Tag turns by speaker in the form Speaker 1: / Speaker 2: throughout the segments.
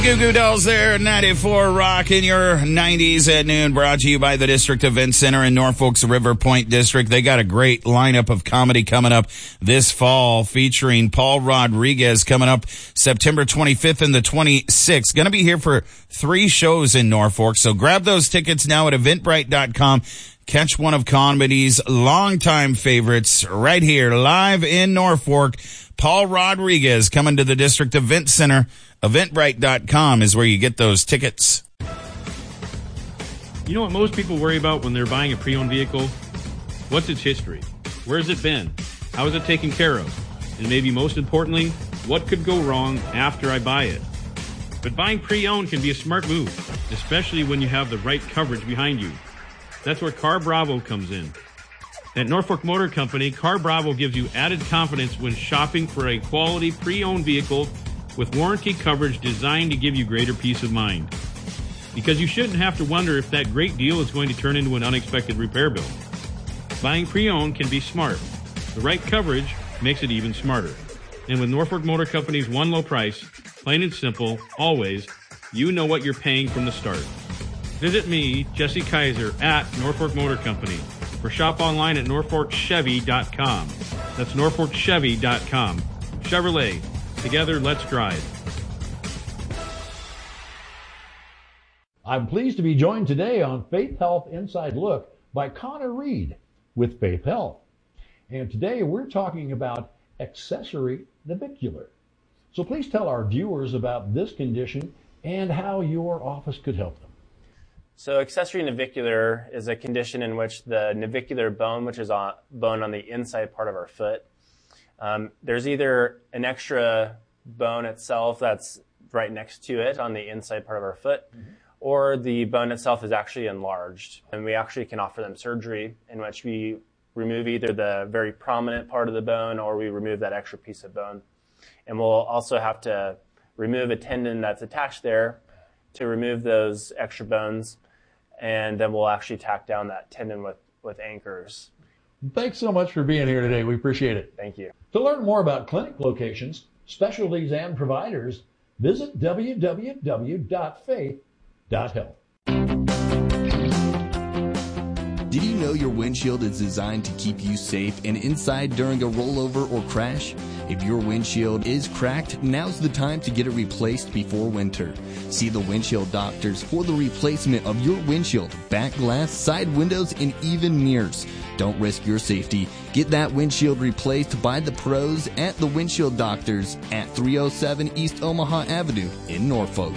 Speaker 1: Goo Goo Dolls there, 94 Rock in your 90s at noon, brought to you by the District Event Center in Norfolk's River Point District. They got a great lineup of comedy coming up this fall, featuring Paul Rodriguez coming up September 25th and the 26th. Going to be here for 3 shows in Norfolk, so grab those tickets now at eventbrite.com. Catch one of comedy's longtime favorites right here, live in Norfolk. Paul Rodriguez coming to the District Event Center. Eventbrite.com is where you get those tickets.
Speaker 2: You know what most people worry about when they're buying a pre-owned vehicle? What's its history? Where has it been? How is it taken care of? And maybe most importantly, what could go wrong after I buy it? But buying pre-owned can be a smart move, especially when you have the right coverage behind you. That's where Car Bravo comes in. At Norfolk Motor Company, Car Bravo gives you added confidence when shopping for a quality pre-owned vehicle with warranty coverage designed to give you greater peace of mind. Because you shouldn't have to wonder if that great deal is going to turn into an unexpected repair bill. Buying pre-owned can be smart. The right coverage makes it even smarter. And with Norfolk Motor Company's one low price, plain and simple, always, you know what you're paying from the start. Visit me, Jesse Kaiser, at Norfolk Motor Company, or shop online at norfolkchevy.com. That's norfolkchevy.com. Chevrolet. Together, let's drive.
Speaker 3: I'm pleased to be joined today on Faith Health Inside Look by Connor Reed with Faith Health. And today we're talking about accessory navicular. So please tell our viewers about this condition and how your office could help them.
Speaker 4: So accessory navicular is a condition in which the navicular bone, which is a bone on the inside part of our foot, there's either an extra bone itself that's right next to it on the inside part of our foot, or the bone itself is actually enlarged. And we actually can offer them surgery in which we remove either the very prominent part of the bone or we remove that extra piece of bone. And we'll also have to remove a tendon that's attached there to remove those extra bones, and then we'll actually tack down that tendon with anchors.
Speaker 3: Thanks so much for being here today. We appreciate it.
Speaker 4: Thank you.
Speaker 3: To learn more about clinic locations, specialties, and providers, visit www.faith.health.
Speaker 5: Did you know your windshield is designed to keep you safe and inside during a rollover or crash? If your windshield is cracked, now's the time to get it replaced before winter. See the windshield doctors for the replacement of your windshield, back glass, side windows, and even mirrors. Don't risk your safety. Get that windshield replaced by the pros at the Windshield Doctors at 307 East Omaha Avenue in Norfolk.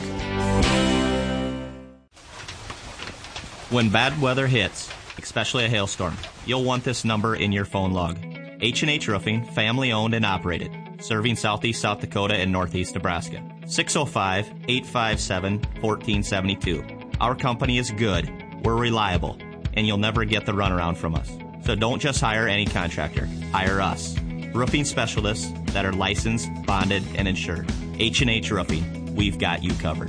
Speaker 6: When bad weather hits, especially a hailstorm, you'll want this number in your phone log. H&H Roofing, family owned and operated, serving southeast South Dakota and northeast Nebraska. 605-857-1472. Our company is good, we're reliable, and you'll never get the runaround from us. So don't just hire any contractor, hire us. Roofing specialists that are licensed, bonded, and insured. H&H Roofing, we've got you covered.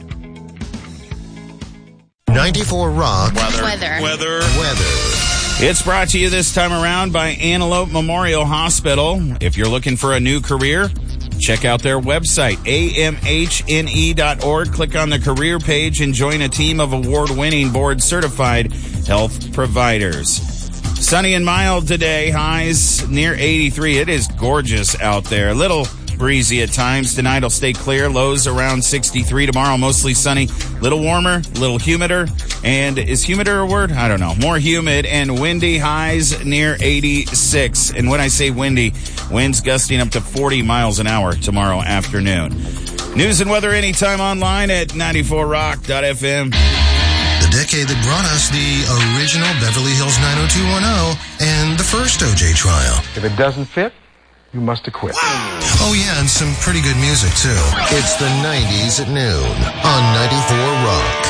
Speaker 7: 94 Rock.
Speaker 1: Weather. It's brought to you this time around by Antelope Memorial Hospital. If you're looking for a new career, check out their website, amhne.org. Click on the career page and join a team of award-winning, board-certified health providers. Sunny and mild today, highs near 83. It is gorgeous out there. A little breezy at times. Tonight will stay clear. Lows around 63. Tomorrow mostly sunny. Little warmer, little humider. And is humider a word? I don't know. More humid and windy. Highs near 86. And when I say windy, winds gusting up to 40 miles an hour tomorrow afternoon. News and weather anytime online at 94rock.fm.
Speaker 7: The decade that brought us the original Beverly Hills 90210 and the first OJ trial.
Speaker 8: If it doesn't fit, you must have quit.
Speaker 7: Oh yeah, and some pretty good music too. It's the 90s at noon on 94 Rock.